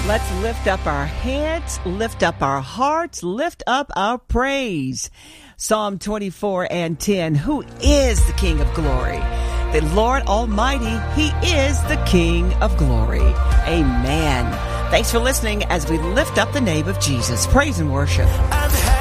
Let's lift up our heads, lift up our hearts, lift up our praise. Psalm 24:10. Who is the King of glory? The Lord Almighty, He is the King of glory. Amen. Thanks for listening as we lift up the name of Jesus. Praise and worship.